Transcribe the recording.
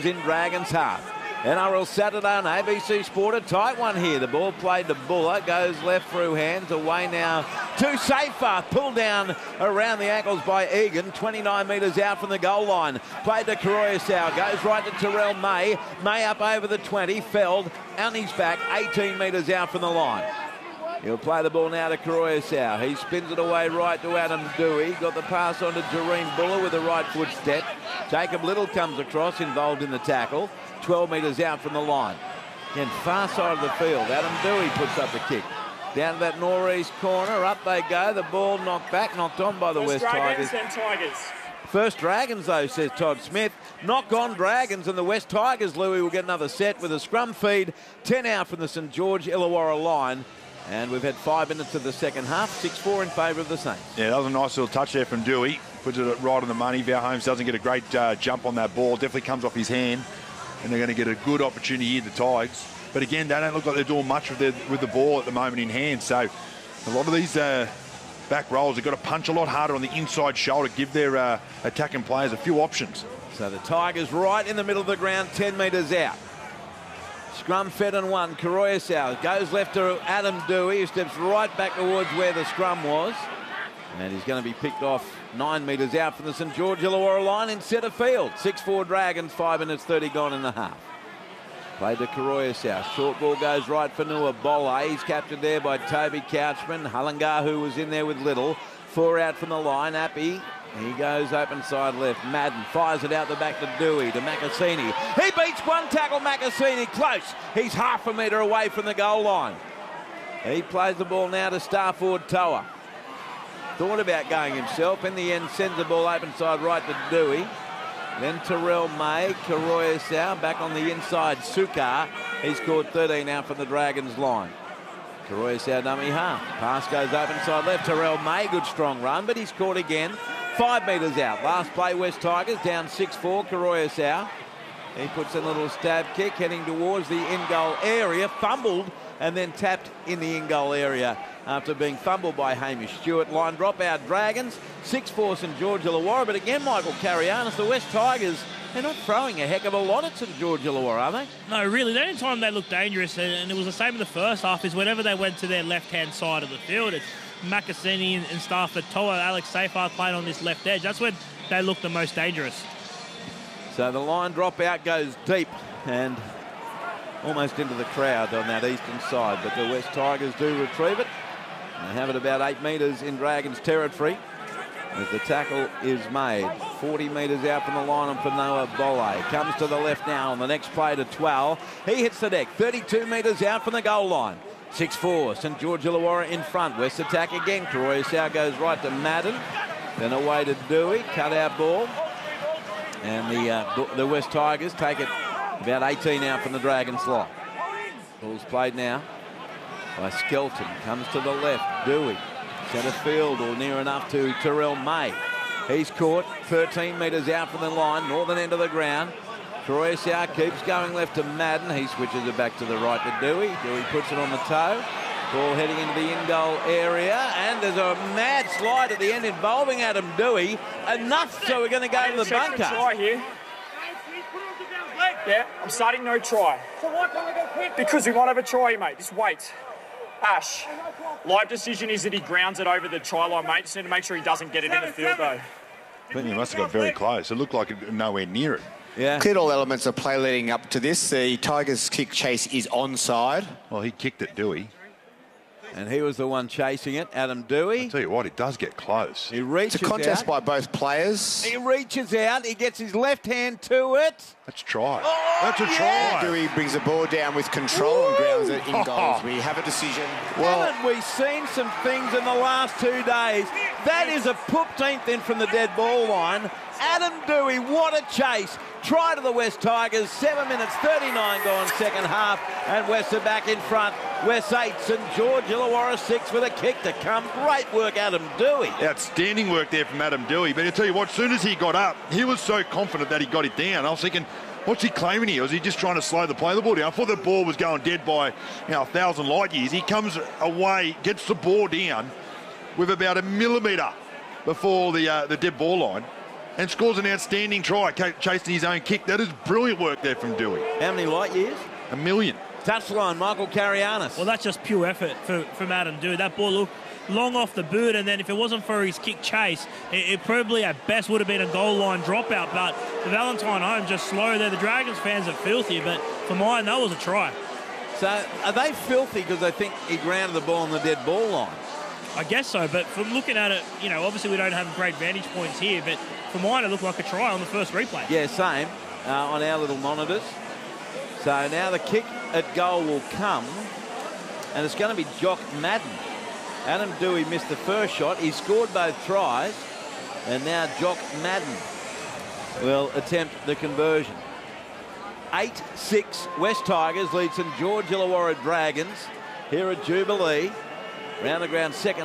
in Dragons half. NRL Saturday on ABC Sport, a tight one here. The ball played to Buller, goes left through hands, away now to Seyfarth, pulled down around the ankles by Egan, 29 metres out from the goal line. Played to Karoyasau, goes right to Terrell May. May up over the 20, Feld on his back, 18 metres out from the line. He'll play the ball now to Karoyasau. He spins it away right to Adam Dewey. Got the pass on to Jareen Buller with the right foot step. Jacob Little comes across, involved in the tackle. 12 metres out from the line. Again, far side of the field. Adam Dewey puts up the kick. Down to that northeast corner. Up they go. The ball knocked back, knocked on by the West Tigers. First Dragons, though, says Todd Smith. Knock on Dragons, and the West Tigers, Louis, will get another set with a scrum feed. 10 out from the St George Illawarra line. And we've had 5 minutes of the second half. 6-4 in favour of the Saints. Yeah, that was a nice little touch there from Dewey. Puts it right on the money. Val Holmes doesn't get a great jump on that ball. Definitely comes off his hand. And they're going to get a good opportunity here, the Tigers. But again, they don't look like they're doing much with the ball at the moment in hand. So a lot of these back rolls have got to punch a lot harder on the inside shoulder, give their attacking players a few options. So the Tigers right in the middle of the ground, 10 metres out. Scrum fed and one. Karoyasau goes left to Adam Dewey, who steps right back towards where the scrum was. And he's going to be picked off 9 metres out from the St George Illawarra line in centre field. 6-4 Dragons, 5 minutes 30 gone in the half. Played to Karoyasau. Short ball goes right for Nua Bola. He's captured there by Toby Couchman. Hullingar, who was in there with Little. 4 out from the line. Appy. He goes open side left. Madden fires it out the back to Dewey, to Macassini. He beats one tackle, Macassini. Close. He's half a metre away from the goal line. He plays the ball now to Starford Toa. Thought about going himself. In the end, sends the ball open side right to Dewey. Then Terrell May, Karoyasau back on the inside. Sukar. He's scored 13 out from the Dragons line. Karoyasau dummy half. Pass goes open side left. Terrell May, good strong run, but he's caught again. 5 metres out. Last play, West Tigers down 6-4. Karoyasau. He puts a little stab kick heading towards the in-goal area. Fumbled and then tapped in the in-goal area after being fumbled by Hamish Stewart. Line drop out Dragons. 6-4 St George Illawarra. But again, Michael Carianis, the West Tigers, they're not throwing a heck of a lot at St George Illawarra, are they? No, really. The only time they looked dangerous, and it was the same in the first half, is whenever they went to their left-hand side of the field. It's Macassini and Stafford Toa, Alex Seyfarth playing on this left edge. That's when they look the most dangerous. So the line drop out goes deep and almost into the crowd on that eastern side. But the West Tigers do retrieve it. They have it about 8 metres in Dragons territory as the tackle is made. 40 metres out from the line on Noah Bolle. Comes to the left now on the next play to 12. He hits the deck. 32 metres out from the goal line. 6-4, St George Illawarra in front. West attack again. Karoyasau goes right to Madden. Then away to Dewey. Cut out ball. And the West Tigers take it about 18 out from the Dragons line. Ball's played now by Skelton. Comes to the left. Dewey. Centre field or near enough to Terrell May. He's caught 13 metres out from the line. Northern end of the ground. Karoyasau keeps going left to Madden. He switches it back to the right to Dewey. Dewey puts it on the toe. Ball heading into the in-goal area. And there's a mad slide at the end involving Adam Dewey. Enough, so we're going to go to the bunker. Try here. Yeah, I'm starting no try. So why can't we go quick? Because we might have a try, mate. Just wait. Ash, live decision is that he grounds it over the try line, mate. Just need to make sure he doesn't get it in the field, though. I think he must have got very close. It looked like it nowhere near it. Yeah. Cleared all elements of play leading up to this. The Tigers' kick chase is onside. Well, he kicked it, Dewey. And he was the one chasing it, Adam Dewey. I'll tell you what, it does get close. He reaches It's a contest out. by both players. He reaches out. He gets his left hand to it. That's try. Oh, That's a yeah. try. Dewey brings the ball down with control and grounds it in goals. We have a decision. Haven't we seen some things in the last 2 days? That is a 15th in from the dead ball line. Adam Dewey, what a chase. Try to the West Tigers. 7 minutes 39 gone second half. And West are back in front. West 8, St George Illawarra 6 with a kick to come. Great work, Adam Dewey. Outstanding work there from Adam Dewey. But I tell you what, as soon as he got up, he was so confident that he got it down. I was thinking, what's he claiming here? Was he just trying to slow the play of the ball down? I thought the ball was going dead by 1,000 light years. He comes away, gets the ball down with about a millimetre before the dead ball line. and scores an outstanding try, chasing his own kick. That is brilliant work there from Dewey. How many light years? 1 million. Touchline, Michael Carianis. Well, that's just pure effort from Adam Dewey. That ball looked long off the boot, and then if it wasn't for his kick chase, it probably at best would have been a goal line dropout. But the Valentine home just slow there. The Dragons fans are filthy, but for mine, that was a try. So are they filthy because they think he grounded the ball on the dead ball line? I guess so, but from looking at it, obviously we don't have great vantage points here, but for mine, it looked like a try on the first replay. Yeah, same on our little monitors. So now the kick at goal will come, and it's going to be Jock Madden. Adam Dewey missed the first shot. He scored both tries, and now Jock Madden will attempt the conversion. 8-6 West Tigers lead St George Illawarra Dragons here at Jubilee. Round the ground second.